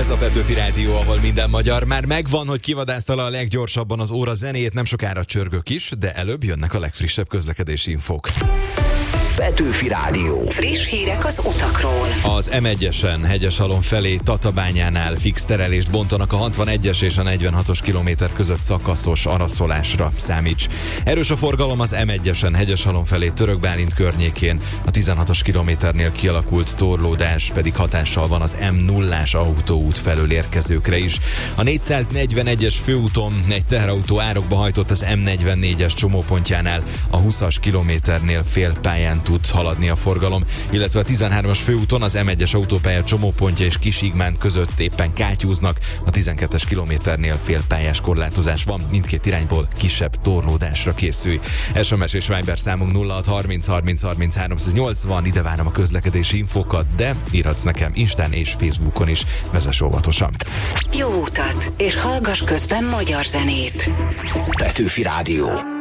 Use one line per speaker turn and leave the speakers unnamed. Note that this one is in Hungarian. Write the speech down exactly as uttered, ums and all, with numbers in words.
Ez a Petőfi Rádió, ahol minden magyar. Már megvan, hogy kivadászta a leggyorsabban az óra zenét, nem sokára csörgök is, de előbb jönnek a legfrissebb közlekedési infók.
Petőfi Rádió. Friss hírek az utakról.
Az em egyesen Hegyeshalom felé Tatabányánál fix terelést bontanak a hatvanegyes és a negyvenhatos kilométer között szakaszos araszolásra számíts. Erős a forgalom az em egyesen Hegyeshalom felé Törökbálint környékén, a tizenhatos kilométernél kialakult torlódás pedig hatással van az em nullás autóút felől érkezőkre is. A négyszáznegyvenegyes főúton egy teherautó árokba hajtott az em negyvennégyes csomópontjánál, a húszas kilométernél félpályán tud haladni a forgalom, illetve a tizenhármas főúton az em egyes autópálya csomópontja és Kisigmán között éppen kátyúznak, a tizenkettes kilométernél félpályás korlátozás van, mindkét irányból kisebb torlódásra készülj. es em es és Viber számunk nulla hat harminc harminc harminc háromszáznyolcvan, ide várom a közlekedési infókat, de írhatsz nekem Instán és Facebookon is, vezess óvatosan.
Jó utat, és hallgass közben magyar zenét. Petőfi Rádió.